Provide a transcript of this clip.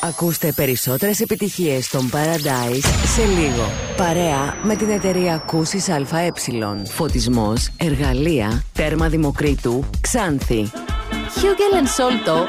Ακούστε περισσότερες επιτυχίες των Paradise σε λίγο. Παρέα με την εταιρεία Κούσης ΑΕ. Φωτισμός, εργαλεία, τέρμα Δημοκρίτου, Ξάνθη. Hugel & Solto